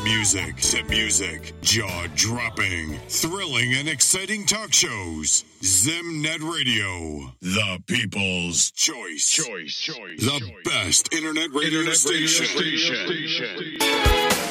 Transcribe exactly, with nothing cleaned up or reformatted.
music, hit music, jaw-dropping, thrilling, and exciting talk shows. Zimnet Radio, the people's choice. Choice. Choice. The choice. Best internet radio internet station. Radio station.